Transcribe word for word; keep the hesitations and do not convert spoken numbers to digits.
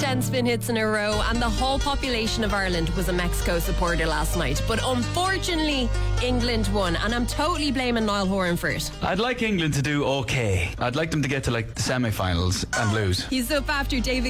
ten spin hits in a row, and the whole population of Ireland was a Mexico supporter last night. But unfortunately, England won, and I'm totally blaming Niall Horan for it. I'd like England to do okay. I'd like them to get to like the semi-finals and lose. He's up after David